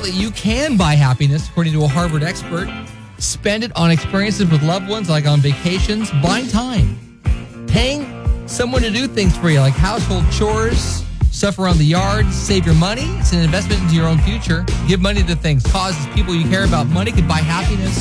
that you can buy happiness, according to a Harvard expert. Spend it on experiences with loved ones, like on vacations, buying time, paying someone to do things for you, like household chores, stuff around the yard. Save your money. It's an investment into your own future. Give money to things, causes, people you care about. Money could buy happiness.